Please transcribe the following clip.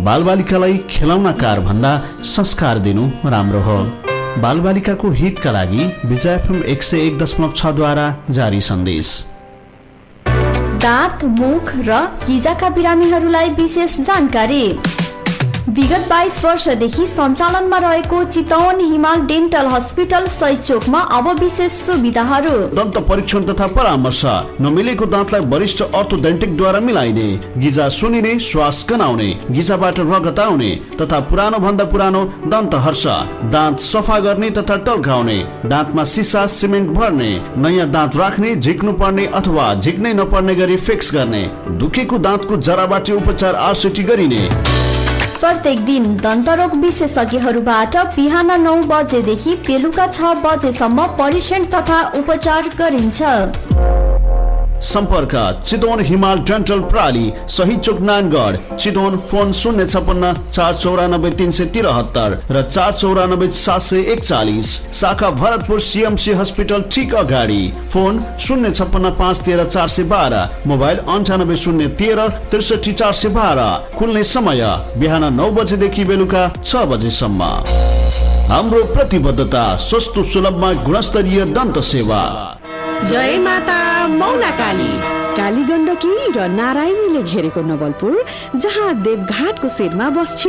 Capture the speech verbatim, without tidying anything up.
बालबालिकालाई खेलौना कार भन्दा संस्कार दिनु राम्रो हो। बालबालिकाको हितका लागि विजय एफएम एक सय एक दशमलव छ द्वारा जारी सन्देश। दाँत, मुख र गिजाका बिरामीहरूलाई विशेष जानकारी। विगत बाइस वर्षदेखि सञ्चालनमा रहेको चितवन हिमाल डेन्टल हस्पिटल सही चोकमा अब विशेष सुविधाहरू। दन्त परीक्षण तथा परामर्श, नमिलेको दाँतलाई वरिष्ठ अर्थोडेन्टिकद्वारा मिलाइने, गिजा सुनिने, श्वास गनाउने, गिजाबाट रगत आउने तथा पुरानो भन्दा पुरानो दन्त हर्ष, दाँत सफा गर्ने तथा टल्काउने, दाँतमा सिसा सिमेन्ट भर्ने, नयाँ दाँत राख्ने, झिक्नु पर्ने अथवा झिक्नै नपर्ने गरी फिक्स गर्ने, दुखेको दाँतको जराबाट उपचार आरसिटी गरिने। प्रत्येक दिन दन्तरोग विशेषज्ञहरूबाट बिहान नौ बजेदेखि बेलुका छ बजेसम्म परीक्षण तथा उपचार गरिन्छ। सम्पर्क चितवन हिमाल डेन्टल प्राली, सही चोक नानगढ, चितवन। फोन शून्य छपन्न चार चौरानब्बे तीन सय तिरहत्तर र चार चौरानब्बे सात सय एकचालिस। शाखा भरतपुर सिएमसी हस्पिटल ठिक अगाडि। फोन शून्य छपन्न पाँच तेह्र चार सय बाह्र, मोबाइल अन्ठानब्बे शून्य तेह्र त्रिसठी चार सय बाह्र। खुल्ने समय बिहान नौ बजेदेखि बेलुका छ बजेसम्म। हाम्रो प्रतिबद्धता सस्तो सुलभमा गुणस्तरीय दन्त सेवा। जय माता मौला काली। काली गण्डकी र नारायणीले घेरेको नवलपुर, जहाँ देवघाटको शिरमा बस्छ